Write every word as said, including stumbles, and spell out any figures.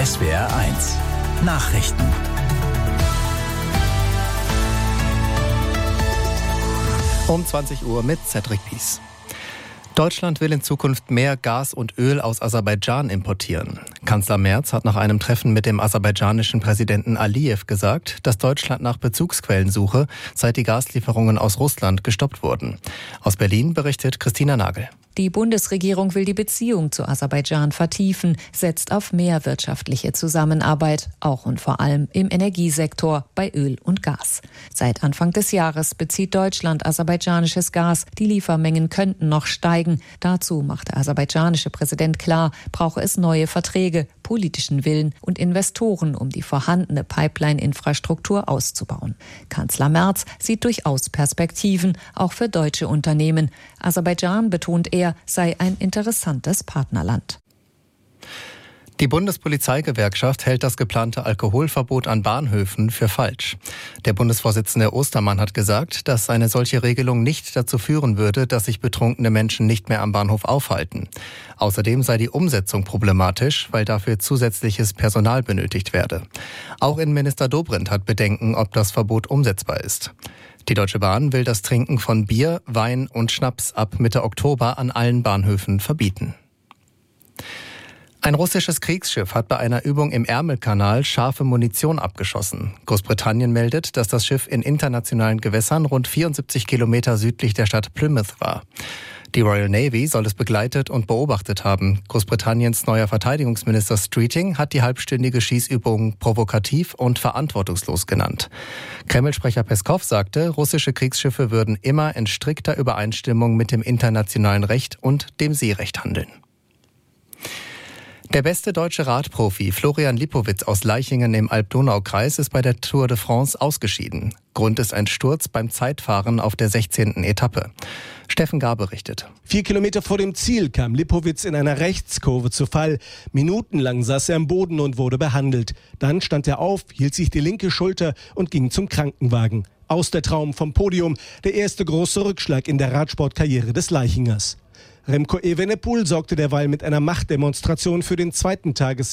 S W R eins Nachrichten. Um zwanzig Uhr mit Cedric Pies. Deutschland will in Zukunft mehr Gas und Öl aus Aserbaidschan importieren. Kanzler Merz hat nach einem Treffen mit dem aserbaidschanischen Präsidenten Aliyev gesagt, dass Deutschland nach Bezugsquellen suche, seit die Gaslieferungen aus Russland gestoppt wurden. Aus Berlin berichtet Christina Nagel. Die Bundesregierung will die Beziehung zu Aserbaidschan vertiefen, setzt auf mehr wirtschaftliche Zusammenarbeit, auch und vor allem im Energiesektor bei Öl und Gas. Seit Anfang des Jahres bezieht Deutschland aserbaidschanisches Gas. Die Liefermengen könnten noch steigen. Dazu macht der aserbaidschanische Präsident klar, brauche es neue Verträge, politischen Willen und Investoren, um die vorhandene Pipeline-Infrastruktur auszubauen. Kanzler Merz sieht durchaus Perspektiven, auch für deutsche Unternehmen. Aserbaidschan, betont er, sei ein interessantes Partnerland. Die Bundespolizeigewerkschaft hält das geplante Alkoholverbot an Bahnhöfen für falsch. Der Bundesvorsitzende Ostermann hat gesagt, dass eine solche Regelung nicht dazu führen würde, dass sich betrunkene Menschen nicht mehr am Bahnhof aufhalten. Außerdem sei die Umsetzung problematisch, weil dafür zusätzliches Personal benötigt werde. Auch Innenminister Dobrindt hat Bedenken, ob das Verbot umsetzbar ist. Die Deutsche Bahn will das Trinken von Bier, Wein und Schnaps ab Mitte Oktober an allen Bahnhöfen verbieten. Ein russisches Kriegsschiff hat bei einer Übung im Ärmelkanal scharfe Munition abgeschossen. Großbritannien meldet, dass das Schiff in internationalen Gewässern rund vierundsiebzig Kilometer südlich der Stadt Plymouth war. Die Royal Navy soll es begleitet und beobachtet haben. Großbritanniens neuer Verteidigungsminister Streeting hat die halbstündige Schießübung provokativ und verantwortungslos genannt. Kreml-Sprecher Peskow sagte, russische Kriegsschiffe würden immer in strikter Übereinstimmung mit dem internationalen Recht und dem Seerecht handeln. Der beste deutsche Radprofi Florian Lipowitz aus Leichingen im Alb-Donau-Kreis ist bei der Tour de France ausgeschieden. Grund ist ein Sturz beim Zeitfahren auf der sechzehnten Etappe. Steffen Gar berichtet. Vier Kilometer vor dem Ziel kam Lipowitz in einer Rechtskurve zu Fall. Minutenlang saß er am Boden und wurde behandelt. Dann stand er auf, hielt sich die linke Schulter und ging zum Krankenwagen. Aus der Traum vom Podium, der erste große Rückschlag in der Radsportkarriere des Leichingers. Remco Evenepoel sorgte derweil mit einer Machtdemonstration für den zweiten Tages